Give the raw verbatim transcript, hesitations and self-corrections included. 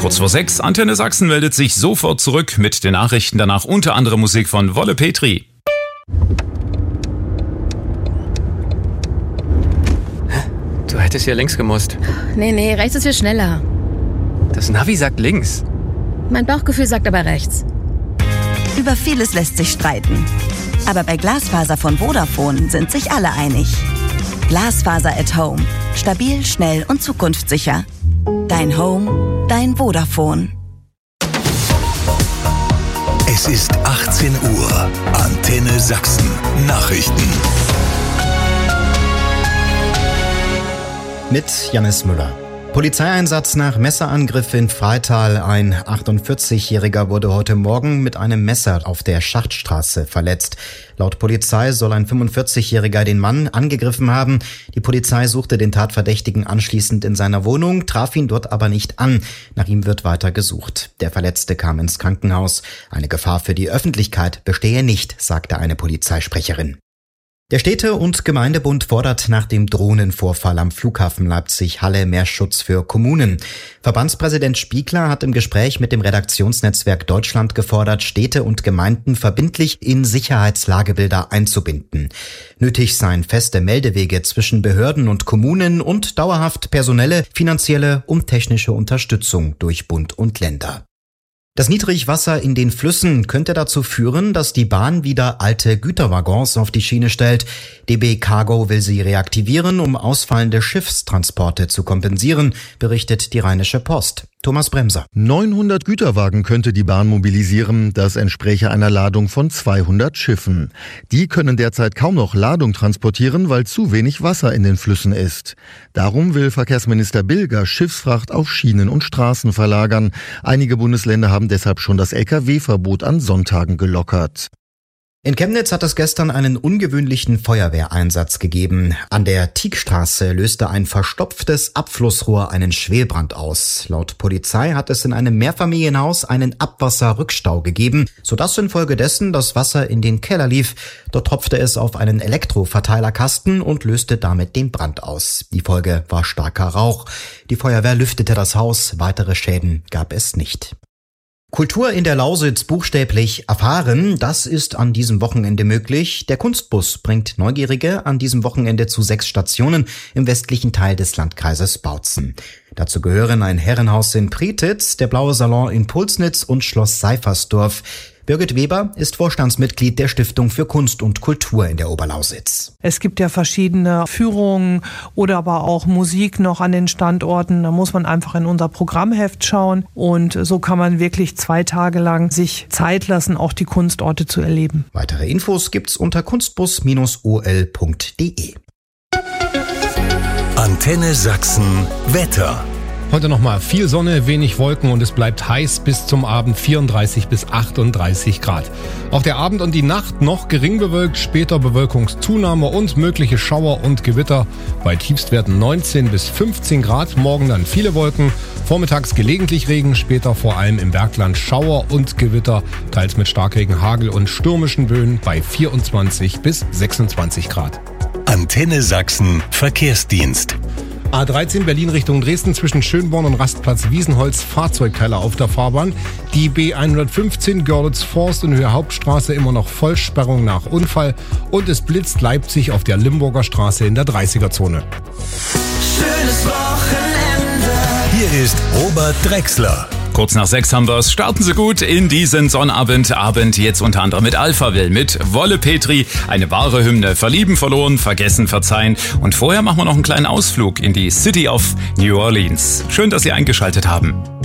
Kurz vor sechs, Antenne Sachsen meldet sich sofort zurück mit den Nachrichten, danach unter anderem Musik von Wolle Petri. Du hättest hier links gemusst. Nee, nee, rechts ist viel schneller. Das Navi sagt links. Mein Bauchgefühl sagt aber rechts. Über vieles lässt sich streiten. Aber bei Glasfaser von Vodafone sind sich alle einig. Glasfaser at Home. Stabil, schnell und zukunftssicher. Dein Home, dein Vodafone. Es ist achtzehn Uhr. Antenne Sachsen. Nachrichten. Mit Jannis Müller. Polizeieinsatz nach Messerangriff in Freital. Ein achtundvierzigjähriger wurde heute Morgen mit einem Messer auf der Schachtstraße verletzt. Laut Polizei soll ein fünfundvierzigjähriger den Mann angegriffen haben. Die Polizei suchte den Tatverdächtigen anschließend in seiner Wohnung, traf ihn dort aber nicht an. Nach ihm wird weiter gesucht. Der Verletzte kam ins Krankenhaus. Eine Gefahr für die Öffentlichkeit bestehe nicht, sagte eine Polizeisprecherin. Der Städte- und Gemeindebund fordert nach dem Drohnenvorfall am Flughafen Leipzig-Halle mehr Schutz für Kommunen. Verbandspräsident Spiegler hat im Gespräch mit dem Redaktionsnetzwerk Deutschland gefordert, Städte und Gemeinden verbindlich in Sicherheitslagebilder einzubinden. Nötig seien feste Meldewege zwischen Behörden und Kommunen und dauerhaft personelle, finanzielle und technische Unterstützung durch Bund und Länder. Das Niedrigwasser in den Flüssen könnte dazu führen, dass die Bahn wieder alte Güterwaggons auf die Schiene stellt. D B Cargo will sie reaktivieren, um ausfallende Schiffstransporte zu kompensieren, berichtet die Rheinische Post. Thomas Bremser. neunhundert Güterwagen könnte die Bahn mobilisieren. Das entspräche einer Ladung von zweihundert Schiffen. Die können derzeit kaum noch Ladung transportieren, weil zu wenig Wasser in den Flüssen ist. Darum will Verkehrsminister Bilger Schiffsfracht auf Schienen und Straßen verlagern. Einige Bundesländer haben deshalb schon das L K W-Verbot an Sonntagen gelockert. In Chemnitz hat es gestern einen ungewöhnlichen Feuerwehreinsatz gegeben. An der Tieckstraße löste ein verstopftes Abflussrohr einen Schwelbrand aus. Laut Polizei hat es in einem Mehrfamilienhaus einen Abwasserrückstau gegeben, sodass infolgedessen das Wasser in den Keller lief. Dort tropfte es auf einen Elektroverteilerkasten und löste damit den Brand aus. Die Folge war starker Rauch. Die Feuerwehr lüftete das Haus, weitere Schäden gab es nicht. Kultur in der Lausitz buchstäblich erfahren, das ist an diesem Wochenende möglich. Der Kunstbus bringt Neugierige an diesem Wochenende zu sechs Stationen im westlichen Teil des Landkreises Bautzen. Dazu gehören ein Herrenhaus in Prietitz, der Blaue Salon in Pulsnitz und Schloss Seifersdorf. Birgit Weber ist Vorstandsmitglied der Stiftung für Kunst und Kultur in der Oberlausitz. Es gibt ja verschiedene Führungen oder aber auch Musik noch an den Standorten. Da muss man einfach in unser Programmheft schauen und so kann man wirklich zwei Tage lang sich Zeit lassen, auch die Kunstorte zu erleben. Weitere Infos gibt's unter kunstbus Bindestrich o l punkt d e. Antenne Sachsen Wetter. Heute nochmal viel Sonne, wenig Wolken und es bleibt heiß bis zum Abend vierunddreißig bis achtunddreißig Grad. Auch der Abend und die Nacht noch gering bewölkt, später Bewölkungszunahme und mögliche Schauer und Gewitter. Bei Tiefstwerten neunzehn bis fünfzehn Grad, morgen dann viele Wolken, vormittags gelegentlich Regen, später vor allem im Bergland Schauer und Gewitter, teils mit Starkregen, Hagel und stürmischen Böen bei vierundzwanzig bis sechsundzwanzig Grad. Antenne Sachsen Verkehrsdienst. A dreizehn Berlin Richtung Dresden zwischen Schönborn und Rastplatz Wiesenholz, Fahrzeugteile auf der Fahrbahn. Die B hundertfünfzehn Görlitz-Forst in Höhe Hauptstraße immer noch Vollsperrung nach Unfall. Und es blitzt Leipzig auf der Limburger Straße in der dreißiger-Zone. Schönes Wochenende. Hier ist Robert Drexler. Kurz nach sechs haben wir's. Starten Sie gut in diesen Sonnabend. Abend jetzt unter anderem mit Alphaville, mit Wolle Petri. Eine wahre Hymne. Verlieben, verloren, vergessen, verzeihen. Und vorher machen wir noch einen kleinen Ausflug in die City of New Orleans. Schön, dass Sie eingeschaltet haben.